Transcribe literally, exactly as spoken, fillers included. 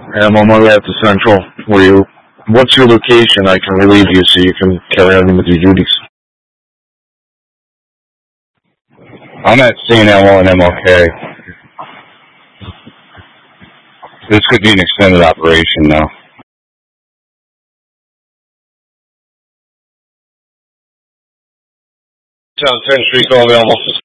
I'm on my way out to Central. Where you? What's your location? I can relieve you so you can carry on with your duties. I'm at C N L and M L K. This could be an extended operation, though. Town ten Street, call available.